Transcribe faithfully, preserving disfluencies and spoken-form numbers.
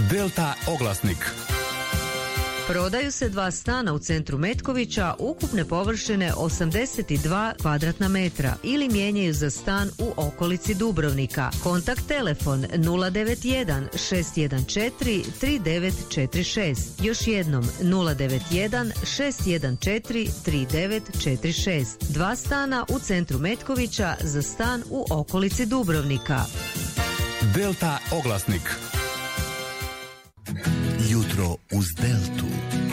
Delta oglasnik. Prodaju se dva stana u centru Metkovića ukupne površine osamdeset dva kvadratna metra ili mijenjaju za stan u okolici Dubrovnika. Kontakt telefon nula devet jedan šest jedan četiri tri devet četiri šest. Još jednom nula devet jedan šest jedan četiri tri devet četiri šest. Dva stana u centru Metkovića za stan u okolici Dubrovnika. Delta oglasnik. Jutro uz Deltu.